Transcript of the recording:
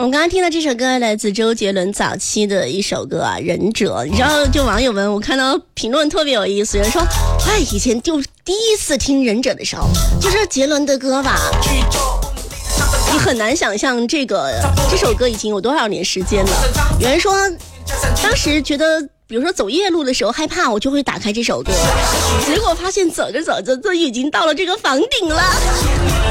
们刚刚听到这首歌来自周杰伦早期的一首歌啊，《忍者》。你知道，就网友们，我看到评论特别有意思，有人说，哎，以前就第一次听《忍者》的时候，就是杰伦的歌吧，你很难想象这首歌已经有多少年时间了。有人说，当时觉得，比如说走夜路的时候害怕，我就会打开这首歌，结果发现走着走着，就已经到了这个房顶了。